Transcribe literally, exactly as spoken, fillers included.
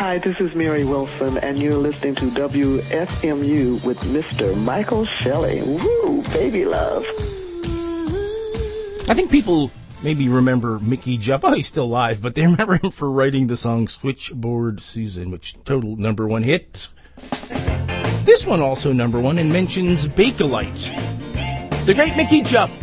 Hi, this is Mary Wilson, and you're listening to W F M U with Mister Michael Shelley. Woo, baby love. I think people maybe remember Mickey Jupp. Oh, he's still alive, but they remember him for writing the song Switchboard Susan, which total number one hit. This one also number one and mentions Bakelite. The great Mickey Jupp.